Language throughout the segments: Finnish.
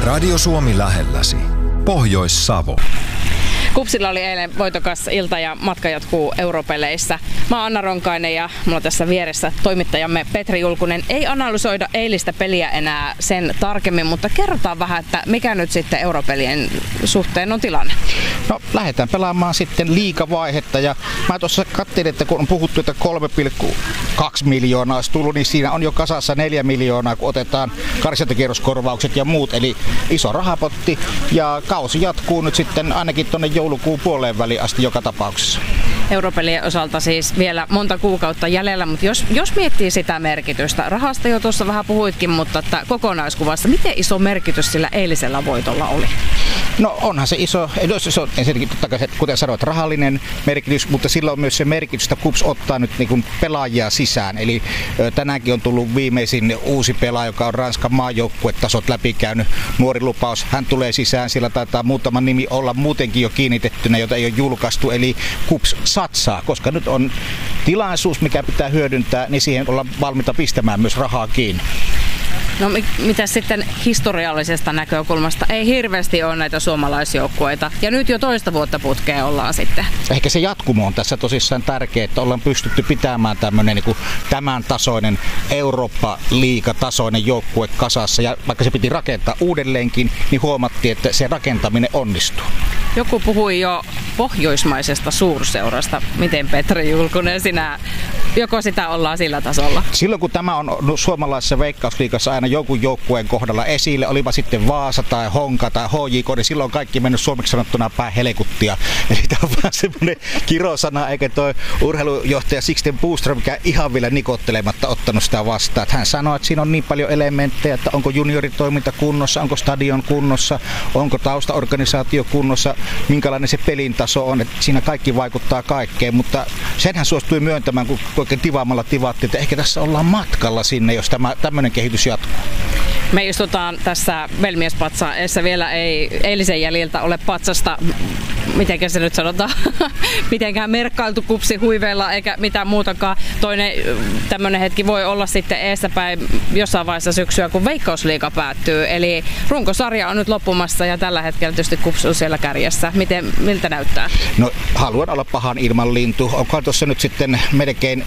Radio Suomi lähelläsi. Pohjois-Savo. KuPSilla oli eilen voitokas ilta ja matka jatkuu Europeleissä. Mä oon Anna Ronkainen ja mulla on tässä vieressä toimittajamme Petri Julkunen. Ei analysoida eilistä peliä enää sen tarkemmin, mutta kerrotaan vähän, että mikä nyt sitten Europelien suhteen on tilanne. No lähdetään pelaamaan sitten liigavaihetta ja mä tuossa katselin, että kun on puhuttu, että 3,2 miljoonaa olisi tullut, niin siinä on jo kasassa 4 miljoonaa, kun otetaan karsintakierroskorvaukset ja muut, eli iso rahapotti ja kausi jatkuu nyt sitten ainakin tuonne joulukuun puoleen väliin asti joka tapauksessa. Europelien osalta siis vielä monta kuukautta jäljellä, mutta jos miettii sitä merkitystä, rahasta jo tuossa vähän puhuitkin, mutta että kokonaiskuvassa, miten iso merkitys sillä eilisellä voitolla oli? No onhan se iso, se on ensinnäkin kuten sanoit, rahallinen merkitys, mutta sillä on myös se merkitys, että KuPS ottaa nyt niin kuin pelaajia sisään. Eli tänäänkin on tullut viimeisin uusi pelaaja, joka on Ranskan maajoukkuetasot läpikäynyt, nuori lupaus. Hän tulee sisään, sillä taitaa muutama nimi olla muutenkin jo kiinnitettynä, jota ei ole julkaistu. Eli KuPS satsaa, koska nyt on tilaisuus, mikä pitää hyödyntää, niin siihen ollaan valmiita pistämään myös rahaa kiinni. No mitä sitten historiallisesta näkökulmasta? Ei hirveästi ole näitä suomalaisjoukkueita ja nyt jo toista vuotta putkeen ollaan sitten. Ehkä se jatkumo on tässä tosissaan tärkeä, että ollaan pystytty pitämään tämmöinen niin kuin tämän tasoinen Eurooppa-liigatasoinen joukkue kasassa ja vaikka se piti rakentaa uudelleenkin, niin huomattiin, että se rakentaminen onnistuu. Joku puhui jo pohjoismaisesta suurseurasta. Miten Petri Julkunen, joko sitä ollaan sillä tasolla? Silloin kun tämä on suomalaisessa Veikkausliigassa aina jonkun joukkueen kohdalla esille, olipa sitten Vaasa tai Honka tai HJK, niin silloin on kaikki mennyt suomeksi sanottuna päin helekuttia. Eli tämä on vaan semmoinen kirosana, eikä toi urheilujohtaja Sixten Boström ihan vielä nikottelematta ottanut sitä vastaan. Että hän sanoi, että siinä on niin paljon elementtejä, että onko junioritoiminta kunnossa, onko stadion kunnossa, onko taustaorganisaatio kunnossa, minkälainen se pelin taso on, että siinä kaikki vaikuttaa kaikkeen, mutta senhän suostui myöntämään, kun oikein tivaamalla tivattiin, että ehkä tässä ollaan matkalla sinne, jos tämmöinen kehitys jatkuu. Me istutaan tässä Velmiespatsaassa, vielä ei eilisen jäljiltä ole patsasta, mitenkä se nyt sanotaan, mitenkään merkkailtu KuPSi huiveilla eikä mitään muutakaan. Toinen tämmöinen hetki voi olla sitten eessäpäin jossain vaiheessa syksyä, kun Veikkausliiga päättyy. Eli runkosarja on nyt loppumassa ja tällä hetkellä tietysti KuPS on siellä kärjessä. Miltä näyttää? No haluan olla pahan ilman lintu. Onkohan tuossa nyt sitten melkein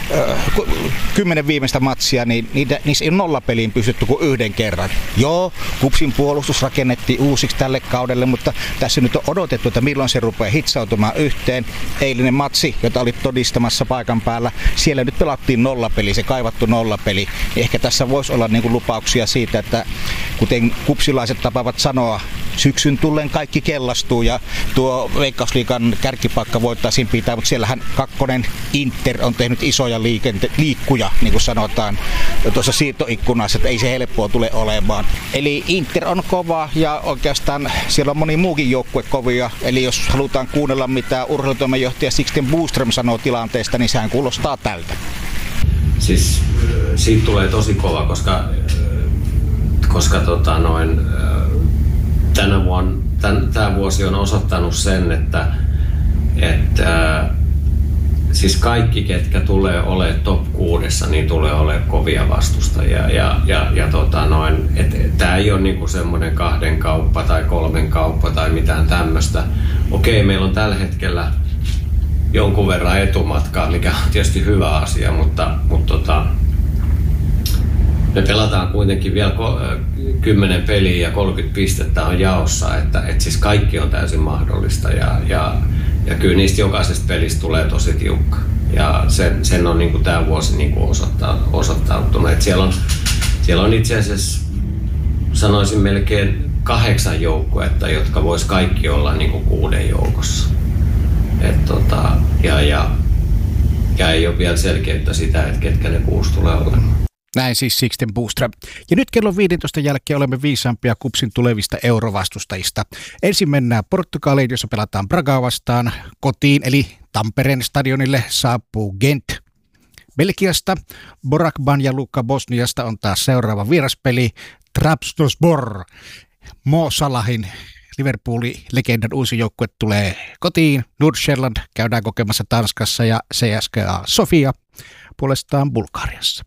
10 viimeistä matsia, niin niissä ei ole nollapeliin pystytty kuin yhden kerran. Joo, KuPSin puolustus rakennettiin uusiksi tälle kaudelle, mutta tässä nyt on odotettu, että milloin se rupeaa hitsautumaan yhteen. Eilinen matsi, jota oli todistamassa paikan päällä, siellä nyt pelattiin nollapeli, se kaivattu nollapeli. Ehkä tässä voisi olla niin kuin lupauksia siitä, että kuten KuPSilaiset tapaavat sanoa, syksyn tullen kaikki kellastuu ja tuo Veikkausliigan kärkipaikka voittaisiin pitää, mutta siellähän kakkonen Inter on tehnyt isoja liikkuja, niin kuin sanotaan tuossa siirtoikkunassa, että ei se helppoa tule olemaan. Eli Inter on kova ja oikeastaan siellä on moni muukin joukkue kovia. Eli jos halutaan kuunnella, mitä urheilutoimenjohtaja Sixten Boström sanoo tilanteesta, niin sehän kuulostaa tältä. Siis siitä tulee tosi kova, koska tämä vuosi on osoittanut sen, että siis kaikki, ketkä tulee olemaan top 6, niin tulee olemaan kovia vastustajia. Tämä ei ole niinku semmoinen 2 kauppa tai 3 kauppa tai mitään tämmöistä. Okei, meillä on tällä hetkellä jonkun verran etumatkaa, mikä on tietysti hyvä asia, mutta me pelataan kuitenkin vielä 10 peliä ja 30 pistettä on jaossa, että siis kaikki on täysin mahdollista ja kyllä niistä jokaisesta pelistä tulee tosi tiukka. Ja sen on niin kuin tämä vuosi niin kuin osoittautunut. Että siellä on itse asiassa, sanoisin melkein 8 joukkuetta, jotka vois kaikki olla niin kuin 6 joukossa. Ja ei ole vielä selkeyttä sitä, että ketkä ne 6 tulee olemaan. Näin siis Sixten Boström. Ja nyt kello 15 jälkeen olemme viisaampia KuPSin tulevista eurovastustajista. Ensin mennään Portugaliin, jossa pelataan Bragaa vastaan. Kotiin eli Tampereen stadionille saapuu Gent. Belgiasta Borak Banja-Luka Bosniasta on taas seuraava vieraspeli. Trabzonspor. Mo Salahin Liverpoolin-legendan uusi joukkue tulee kotiin. Nordsjælland käydään kokemassa Tanskassa ja CSKA Sofia puolestaan Bulgariassa.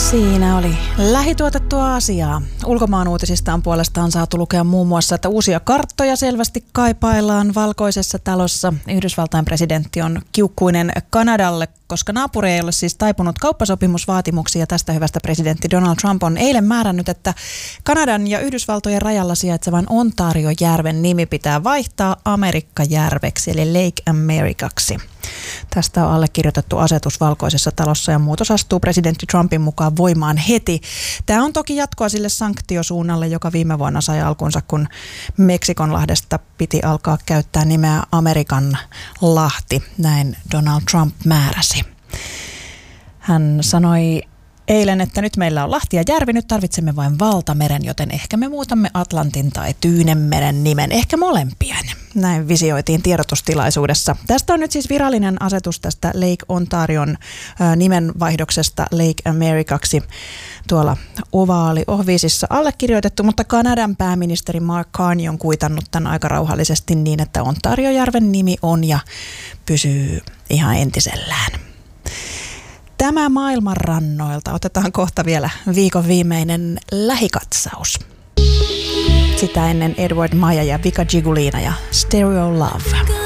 Siinä oli lähituotettua asiaa. Ulkomaan uutisista on puolestaan saatu lukea muun muassa, että uusia karttoja selvästi kaipaillaan Valkoisessa talossa. Yhdysvaltain presidentti on kiukkuinen Kanadalle, koska naapuri ei ole siis taipunut kauppasopimusvaatimuksia. Tästä hyvästä presidentti Donald Trump on eilen määrännyt, että Kanadan ja Yhdysvaltojen rajalla sijaitsevan Ontario-järven nimi pitää vaihtaa Amerikka-järveksi, eli Lake Americaksi. Tästä on allekirjoitettu asetus Valkoisessa talossa ja muutos astuu presidentti Trumpin mukaan voimaan heti. Tämä on toki jatkoa sille sanktiosuunnalle, joka viime vuonna sai alkunsa, kun Meksikonlahdesta piti alkaa käyttää nimeä Amerikan lahti. Näin Donald Trump määräsi. Hän sanoi eilen, että nyt meillä on lahti ja järvi, nyt tarvitsemme vain valtameren, joten ehkä me muutamme Atlantin tai Tyynenmeren nimen, ehkä molempien. Näin visioitiin tiedotustilaisuudessa. Tästä on nyt siis virallinen asetus tästä Lake Ontarion nimenvaihdoksesta Lake Americaksi tuolla Ovaali Officeissa allekirjoitettu, mutta Kanadan pääministeri Mark Carney on kuitannut tämän aika rauhallisesti niin, että Ontariojärven nimi on ja pysyy ihan entisellään. Tämä maailman rannoilta. Otetaan kohta vielä viikon viimeinen lähikatsaus. Sitä ennen Edward Maja ja Vika Gigulina ja Stereo Love.